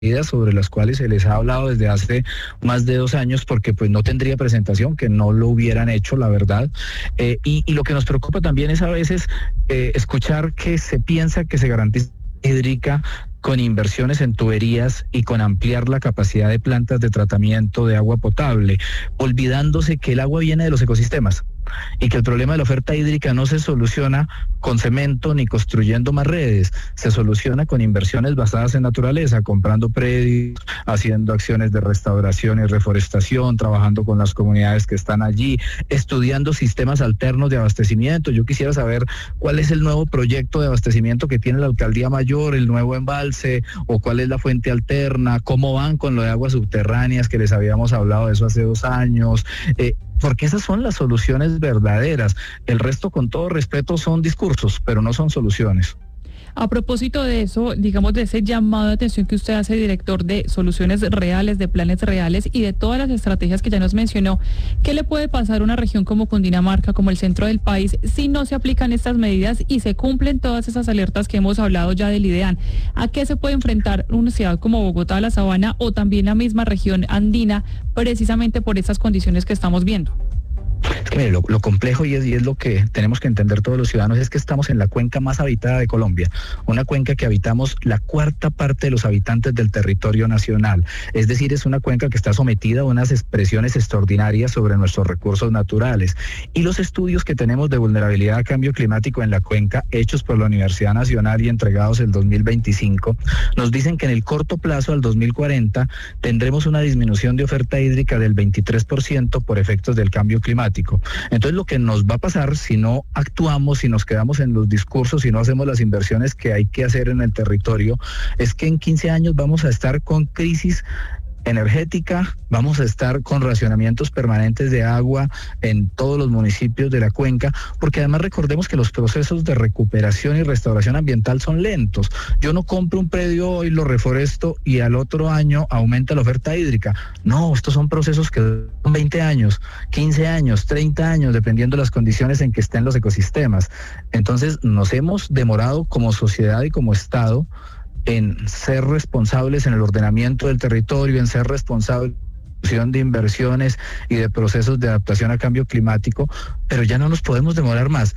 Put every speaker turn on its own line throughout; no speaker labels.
sobre las cuales se les ha hablado desde hace más de 2 años, porque pues no tendría presentación que no lo hubieran hecho, la verdad. Y lo que nos preocupa también es a veces escuchar que se piensa que se garantiza hídrica con inversiones en tuberías y con ampliar la capacidad de plantas de tratamiento de agua potable, olvidándose que el agua viene de los ecosistemas y que el problema de la oferta hídrica no se soluciona con cemento ni construyendo más redes, se soluciona con inversiones basadas en naturaleza, comprando predios, haciendo acciones de restauración y reforestación, trabajando con las comunidades que están allí, estudiando sistemas alternos de abastecimiento. Yo quisiera saber cuál es el nuevo proyecto de abastecimiento que tiene la Alcaldía Mayor, el nuevo embalse, o cuál es la fuente alterna, cómo van con lo de aguas subterráneas, que les habíamos hablado de eso hace 2 años, porque esas son las soluciones verdaderas. El resto, con todo respeto, son discursos, pero no son soluciones.
A propósito de eso, digamos, de ese llamado de atención que usted hace, director, de soluciones reales, de planes reales y de todas las estrategias que ya nos mencionó, ¿qué le puede pasar a una región como Cundinamarca, como el centro del país, si no se aplican estas medidas y se cumplen todas esas alertas que hemos hablado ya del IDEAN? ¿A qué se puede enfrentar una ciudad como Bogotá, la Sabana, o también la misma región andina, precisamente por esas condiciones que estamos viendo?
Es que mire, lo complejo y es lo que tenemos que entender todos los ciudadanos, es que estamos en la cuenca más habitada de Colombia, una cuenca que habitamos la cuarta parte de los habitantes del territorio nacional, es decir, es una cuenca que está sometida a unas expresiones extraordinarias sobre nuestros recursos naturales, y los estudios que tenemos de vulnerabilidad a cambio climático en la cuenca, hechos por la Universidad Nacional y entregados el 2025, nos dicen que en el corto plazo, al 2040, tendremos una disminución de oferta hídrica del 23% por efectos del cambio climático. Entonces, lo que nos va a pasar si no actuamos, si nos quedamos en los discursos, si no hacemos las inversiones que hay que hacer en el territorio, es que en 15 años vamos a estar con crisis energética, vamos a estar con racionamientos permanentes de agua en todos los municipios de la cuenca, porque además recordemos que los procesos de recuperación y restauración ambiental son lentos. Yo no compro un predio hoy, lo reforesto y al otro año aumenta la oferta hídrica. No, estos son procesos que son 20 años, 15 años, 30 años, dependiendo de las condiciones en que estén los ecosistemas. Entonces, nos hemos demorado como sociedad y como Estado en ser responsables en el ordenamiento del territorio, en ser responsables de inversiones y de procesos de adaptación a cambio climático, pero ya no nos podemos demorar más.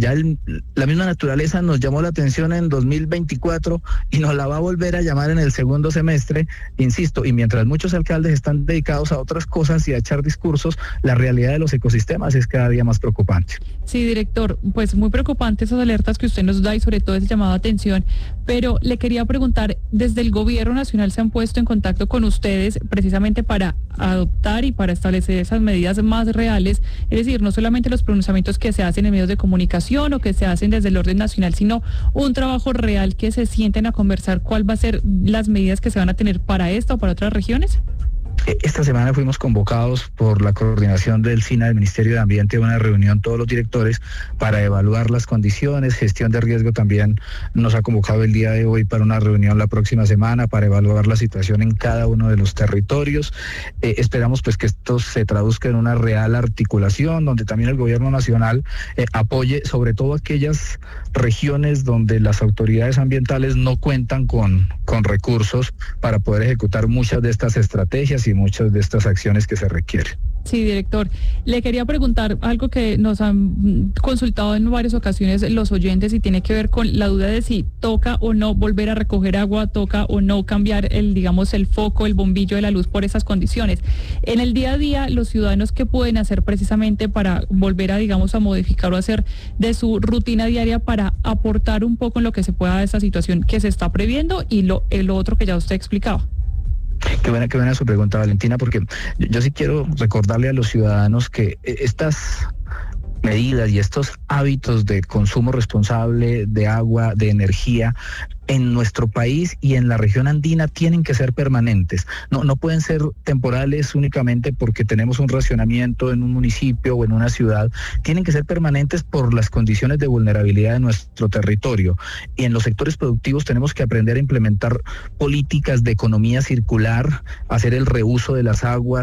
La misma naturaleza nos llamó la atención en 2024 y nos la va a volver a llamar en el segundo semestre, insisto, y mientras muchos alcaldes están dedicados a otras cosas y a echar discursos, la realidad de los ecosistemas es cada día más preocupante.
Sí, director, pues muy preocupante esas alertas que usted nos da y sobre todo ese llamado a atención, pero le quería preguntar, ¿desde el gobierno nacional se han puesto en contacto con ustedes precisamente para adoptar y para establecer esas medidas más reales? Es decir, no solamente los pronunciamientos que se hacen en medios de comunicación o que se hacen desde el orden nacional, sino un trabajo real, que se sienten a conversar cuál va a ser las medidas que se van a tener para esta o para otras regiones.
Esta semana fuimos convocados por la coordinación del SINA, del Ministerio de Ambiente, a una reunión todos los directores para evaluar las condiciones. Gestión de riesgo también nos ha convocado el día de hoy para una reunión la próxima semana para evaluar la situación en cada uno de los territorios. Esperamos pues que esto se traduzca en una real articulación, donde también el gobierno nacional apoye sobre todo aquellas regiones donde las autoridades ambientales no cuentan con recursos para poder ejecutar muchas de estas estrategias y muchas de estas acciones que se requieren.
Sí, director. Le quería preguntar algo que nos han consultado en varias ocasiones los oyentes y tiene que ver con la duda de si toca o no volver a recoger agua, toca o no cambiar el foco, el bombillo de la luz por esas condiciones. En el día a día, los ciudadanos, ¿qué pueden hacer precisamente para volver a modificar o hacer de su rutina diaria para aportar un poco en lo que se pueda de esa situación que se está previendo y lo otro que ya usted explicaba?
Qué buena su pregunta, Valentina, porque yo sí quiero recordarle a los ciudadanos que estas medidas y estos hábitos de consumo responsable de agua, de energía, en nuestro país y en la región andina tienen que ser permanentes. No pueden ser temporales únicamente porque tenemos un racionamiento en un municipio o en una ciudad. Tienen que ser permanentes por las condiciones de vulnerabilidad de nuestro territorio. Y en los sectores productivos tenemos que aprender a implementar políticas de economía circular, hacer el reuso de las aguas,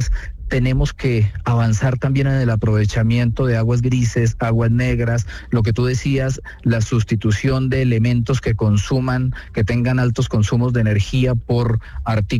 tenemos que avanzar también en el aprovechamiento de aguas grises, aguas negras, lo que tú decías, la sustitución de elementos que consuman, que tengan altos consumos de energía por artículos